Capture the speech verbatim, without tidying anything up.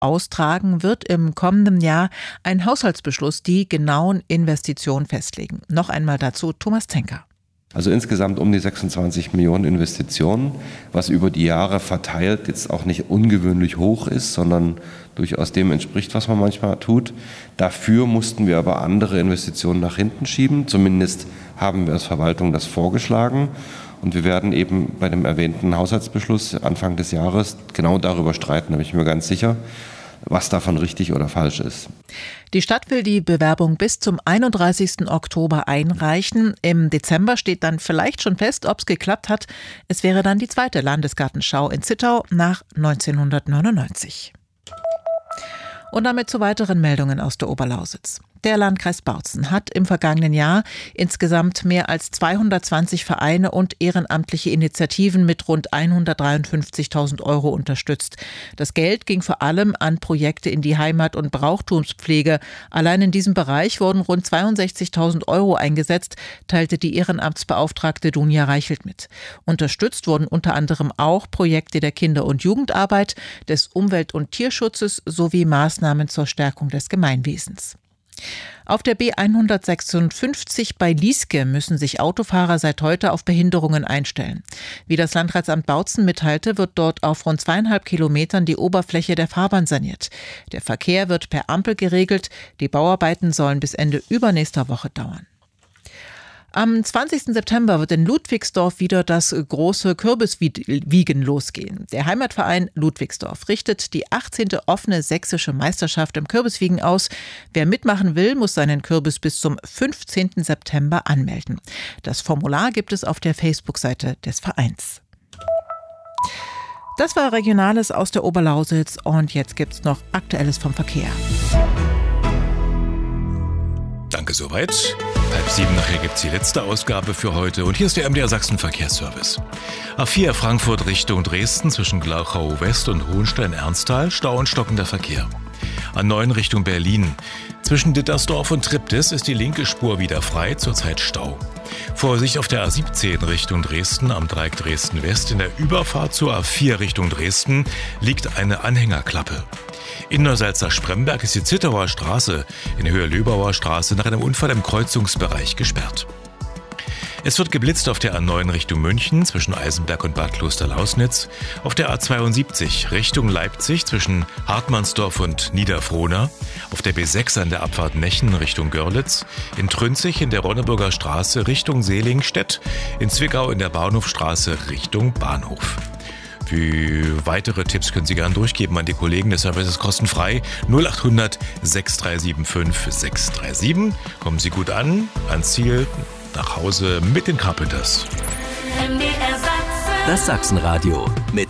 austragen, wird im kommenden Jahr ein Haushaltsbeschluss die genauen Investitionen festlegen. Noch einmal dazu Thomas Zenker. Also insgesamt um die sechsundzwanzig Millionen Investitionen, was über die Jahre verteilt jetzt auch nicht ungewöhnlich hoch ist, sondern durchaus dem entspricht, was man manchmal tut. Dafür mussten wir aber andere Investitionen nach hinten schieben. Zumindest haben wir als Verwaltung das vorgeschlagen. Und wir werden eben bei dem erwähnten Haushaltsbeschluss Anfang des Jahres genau darüber streiten, da bin ich mir ganz sicher, was davon richtig oder falsch ist. Die Stadt will die Bewerbung bis zum einunddreißigsten Oktober einreichen. Im Dezember steht dann vielleicht schon fest, ob es geklappt hat. Es wäre dann die zweite Landesgartenschau in Zittau nach neunzehnhundertneunundneunzig. Und damit zu weiteren Meldungen aus der Oberlausitz. Der Landkreis Bautzen hat im vergangenen Jahr insgesamt mehr als zweihundertzwanzig Vereine und ehrenamtliche Initiativen mit rund hundertdreiundfünfzigtausend Euro unterstützt. Das Geld ging vor allem an Projekte in die Heimat- und Brauchtumspflege. Allein in diesem Bereich wurden rund zweiundsechzigtausend Euro eingesetzt, teilte die Ehrenamtsbeauftragte Dunja Reichelt mit. Unterstützt wurden unter anderem auch Projekte der Kinder- und Jugendarbeit, des Umwelt- und Tierschutzes sowie Maßnahmen zur Stärkung des Gemeinwesens. Auf der B hundertsechsundfünfzig bei Lieske müssen sich Autofahrer seit heute auf Behinderungen einstellen. Wie das Landratsamt Bautzen mitteilte, wird dort auf rund zweieinhalb Kilometern die Oberfläche der Fahrbahn saniert. Der Verkehr wird per Ampel geregelt. Die Bauarbeiten sollen bis Ende übernächster Woche dauern. Am zwanzigsten September wird in Ludwigsdorf wieder das große Kürbiswiegen losgehen. Der Heimatverein Ludwigsdorf richtet die achtzehnte offene sächsische Meisterschaft im Kürbiswiegen aus. Wer mitmachen will, muss seinen Kürbis bis zum fünfzehnten September anmelden. Das Formular gibt es auf der Facebook-Seite des Vereins. Das war Regionales aus der Oberlausitz und jetzt gibt's noch Aktuelles vom Verkehr. Danke soweit. Halb sieben nachher gibt es die letzte Ausgabe für heute. Und hier ist der M D R Sachsen Verkehrsservice. A vier Frankfurt Richtung Dresden zwischen Glauchau West und Hohenstein-Ernsthal, Stau und stockender Verkehr. A neun Richtung Berlin. Zwischen Dittersdorf und Triptis ist die linke Spur wieder frei, zurzeit Stau. Vorsicht auf der A siebzehn Richtung Dresden am Dreieck Dresden West. In der Überfahrt zur A vier Richtung Dresden liegt eine Anhängerklappe. In Neusalza-Spremberg ist die Zittauer Straße in Höhe Löbauer Straße nach einem Unfall im Kreuzungsbereich gesperrt. Es wird geblitzt auf der A neun Richtung München zwischen Eisenberg und Bad Klosterlausnitz, auf der A zweiundsiebzig Richtung Leipzig zwischen Hartmannsdorf und Niederfrohna, auf der B sechs an der Abfahrt Nechen Richtung Görlitz, in Trünzig in der Ronneburger Straße Richtung Selingstedt, in Zwickau in der Bahnhofstraße Richtung Bahnhof. Für weitere Tipps können Sie gerne durchgeben an die Kollegen. Der Service ist kostenfrei. null acht hundert sechs drei sieben fünf sechs drei sieben. Kommen Sie gut an, ans Ziel, nach Hause mit den Carpenters. Das Sachsenradio mit